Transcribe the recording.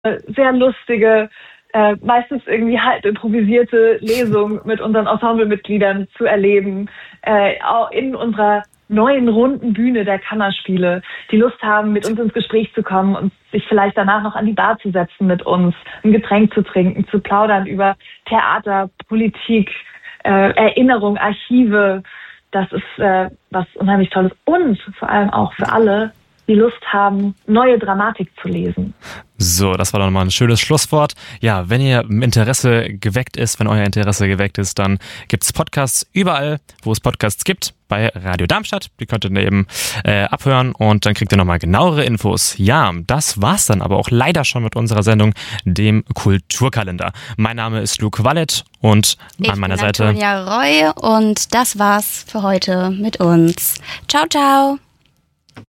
sehr lustige, meistens irgendwie halb improvisierte Lesung mit unseren Ensemblemitgliedern zu erleben, auch in unserer neuen runden Bühne der Kammerspiele, die Lust haben, mit uns ins Gespräch zu kommen und sich vielleicht danach noch an die Bar zu setzen mit uns, ein Getränk zu trinken, zu plaudern über Theater, Politik, Erinnerung, Archive. Das ist was unheimlich Tolles. Und vor allem auch für alle, die Lust haben, neue Dramatik zu lesen. So, das war doch nochmal ein schönes Schlusswort. Ja, wenn ihr Interesse geweckt ist, wenn euer Interesse geweckt ist, dann gibt's Podcasts überall, wo es Podcasts gibt, bei Radio Darmstadt. Die könnt ihr eben abhören und dann kriegt ihr nochmal genauere Infos. Ja, das war's dann aber auch leider schon mit unserer Sendung, dem Kulturkalender. Mein Name ist Luke Wallet und an meiner Seite Antonia Roy und das war's für heute mit uns. Ciao, ciao!